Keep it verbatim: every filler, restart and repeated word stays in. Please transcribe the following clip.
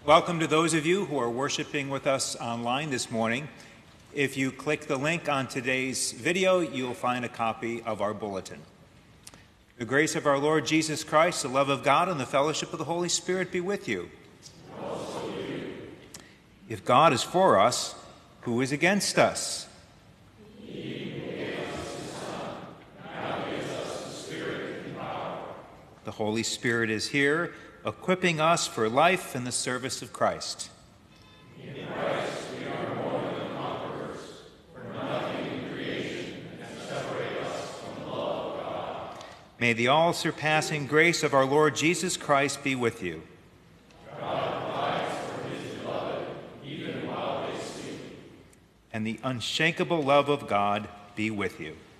Welcome to those of you who are worshiping with us online this morning. If you click the link on today's video, you'll find a copy of our bulletin. The grace of our Lord Jesus Christ, the love of God, and the fellowship of the Holy Spirit be with you. And also with you. If God is for us, who is against us? He who gave us his Son, now gives us the Spirit and power. The Holy Spirit is here, equipping us for life in the service of Christ. In Christ we are more than conquerors, for nothing in creation can separate us from the love of God. May the all-surpassing grace of our Lord Jesus Christ be with you. God provides for his beloved even while they sleep. And the unshakable love of God be with you.